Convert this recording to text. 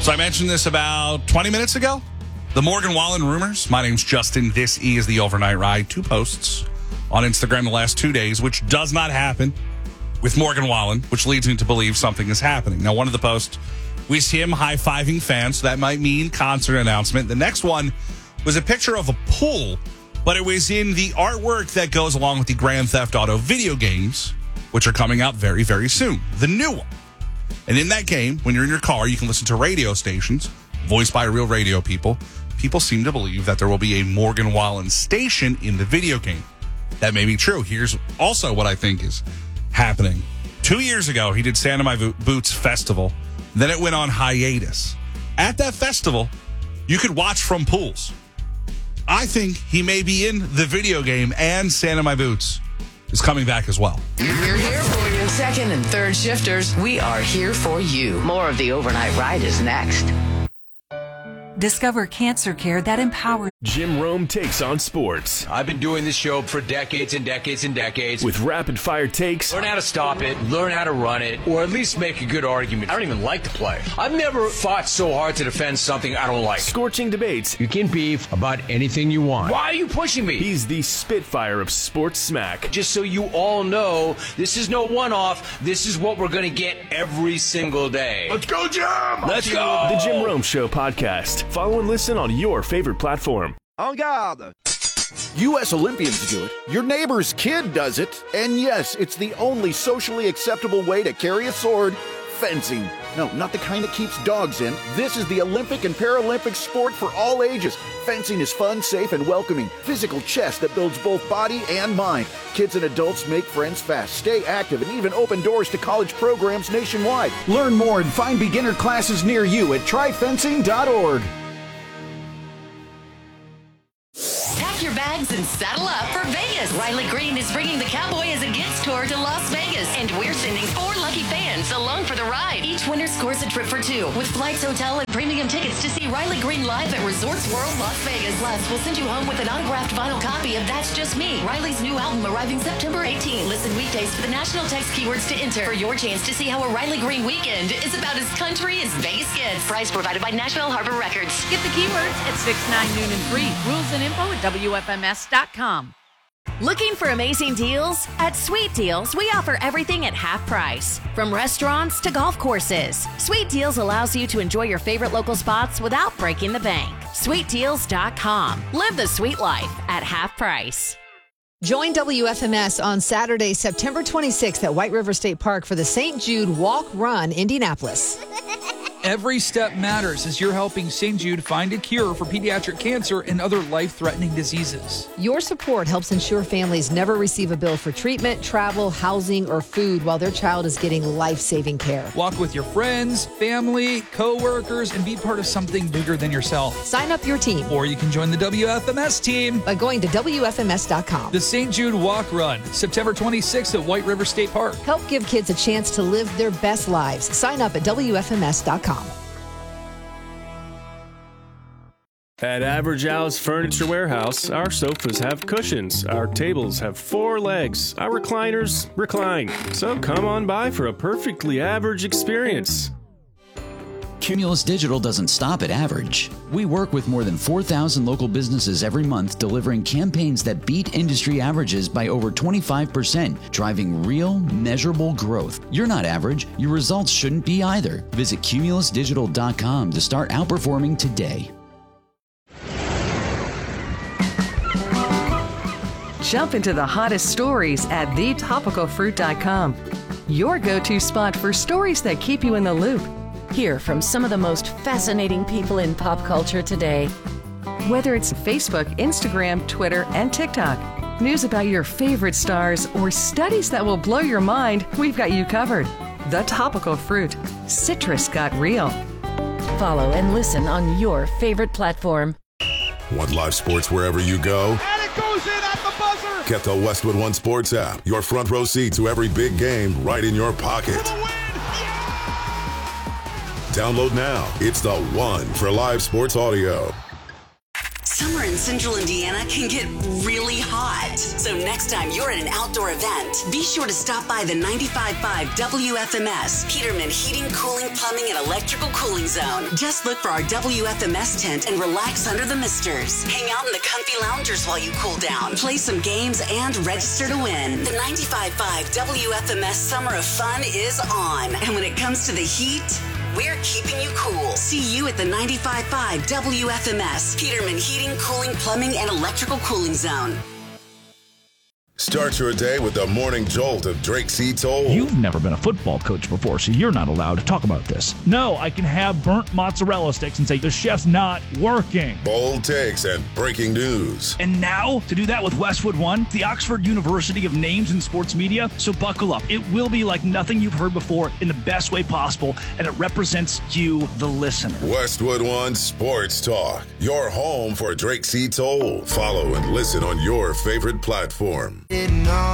So I mentioned this about 20 minutes ago. The Morgan Wallen rumors. My name's Justin. This is the Overnight Ride. 2 posts on Instagram the last 2 days, which does not happen with Morgan Wallen, which leads me to believe something is happening. Now, one of the posts, we see him high-fiving fans, so that might mean concert announcement. The next one was a picture of a pool, but it was in the artwork that goes along with the Grand Theft Auto video games, which are coming out very, very soon. The new one. And in that game, when you're in your car, you can listen to radio stations voiced by real radio people. People seem to believe that there will be a Morgan Wallen station in the video game. That may be true. Here's also what I think is happening. 2 years ago, he did Santa My Boots Festival. Then it went on hiatus. At that festival, you could watch from pools. I think he may be in the video game, and Santa My Boots is coming back as well. We're here for you. Second and third shifters, we are here for you. More of the Overnight Ride is next. Discover cancer care that empowers. Jim Rome takes on sports. I've been doing this show for decades and decades and decades. With rapid-fire takes. Learn how to stop it, learn how to run it, or at least make a good argument. I don't even like to play. I've never fought so hard to defend something I don't like. Scorching debates. You can beef about anything you want. Why are you pushing me? He's the Spitfire of sports smack. Just so you all know, this is no one-off. This is what we're going to get every single day. Let's go, Jim! Let's go! The Jim Rome Show podcast. Follow and listen on your favorite platform. En garde! U.S. Olympians do it. Your neighbor's kid does it. And yes, it's the only socially acceptable way to carry a sword. Fencing. No, not the kind that keeps dogs in. This is the Olympic and Paralympic sport for all ages. Fencing is fun, safe, and welcoming. Physical chess that builds both body and mind. Kids and adults make friends fast, stay active, and even open doors to college programs nationwide. Learn more and find beginner classes near you at tryfencing.org. Pack your bags and saddle up for Vegas. Riley Green is bringing the Cowboy as a Gifts tour to Las Vegas, and we're sending 4 lucky fans along for the ride. Each winner scores a trip for 2 with flights, hotel, and premium tickets to see Riley Green live at Resorts World Las Vegas. Plus, we'll send you home with an autographed vinyl copy of That's Just Me, Riley's new album arriving September 18. Listen weekdays for the national text keywords to enter for your chance to see how a Riley Green weekend is about as country as Vegas gets. Prize provided by Nashville Harbor Records. Get the keywords at 6, 9, noon, and 3. Rules and info at WFMS.com. Looking for amazing deals? At Sweet Deals, we offer everything at half price. From restaurants to golf courses, Sweet Deals allows you to enjoy your favorite local spots without breaking the bank. SweetDeals.com. Live the sweet life at half price. Join WFMS on Saturday, September 26th at White River State Park for the St. Jude Walk Run Indianapolis. Every step matters as you're helping St. Jude find a cure for pediatric cancer and other life-threatening diseases. Your support helps ensure families never receive a bill for treatment, travel, housing, or food while their child is getting life-saving care. Walk with your friends, family, co-workers, and be part of something bigger than yourself. Sign up your team. Or you can join the WFMS team by going to WFMS.com. The St. Jude Walk Run, September 26th at White River State Park. Help give kids a chance to live their best lives. Sign up at WFMS.com. At Average Al's Furniture Warehouse, our sofas have cushions, our tables have 4 legs, our recliners recline. So come on by for a perfectly average experience. Cumulus Digital doesn't stop at average. We work with more than 4,000 local businesses every month, delivering campaigns that beat industry averages by over 25%, driving real, measurable growth. You're not average. Your results shouldn't be either. Visit cumulusdigital.com to start outperforming today. Jump into the hottest stories at thetopicalfruit.com. Your go-to spot for stories that keep you in the loop. Hear from some of the most fascinating people in pop culture today. Whether it's Facebook, Instagram, Twitter, and TikTok, news about your favorite stars, or studies that will blow your mind, we've got you covered. The Topical Fruit. Citrus got real. Follow and listen on your favorite platform. Want live sports wherever you go? And it goes in at the buzzer! Get the Westwood One Sports app. Your front row seat to every big game right in your pocket. Download now. It's the one for live sports audio. Summer in central Indiana can get really hot. So next time you're at an outdoor event, be sure to stop by the 95.5 WFMS Peterman Heating, Cooling, Plumbing, and Electrical Cooling Zone. Just look for our WFMS tent and relax under the misters. Hang out in the comfy loungers while you cool down. Play some games and register to win. The 95.5 WFMS Summer of Fun is on. And when it comes to the heat, we're keeping you cool. See you at the 95.5 WFMS Peterman Heating, Cooling, Plumbing, and Electrical Cooling Zone. Start your day with the morning jolt of Drake C. Toll. You've never been a football coach before, so you're not allowed to talk about this. No, I can have burnt mozzarella sticks and say the chef's not working. Bold takes and breaking news. And now, to do that with Westwood One, the Oxford University of Names in Sports Media. So buckle up. It will be like nothing you've heard before in the best way possible, and it represents you, the listener. Westwood One Sports Talk, your home for Drake C. Toll. Follow and listen on your favorite platform. Didn't know